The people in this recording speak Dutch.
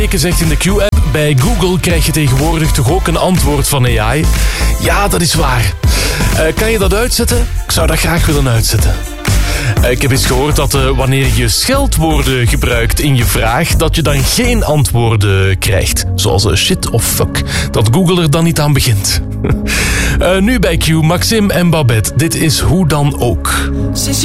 Zegt in de Q-app, bij Google krijg je tegenwoordig toch ook een antwoord van AI? Ja, dat is waar. Kan je dat uitzetten? Ik zou dat graag willen uitzetten. Ik heb eens gehoord dat wanneer je scheldwoorden gebruikt in je vraag, dat je dan geen antwoorden krijgt. Zoals shit of fuck. Dat Google er dan niet aan begint. Nu bij Q, Maxim en Babette. Dit is Hoe dan ook.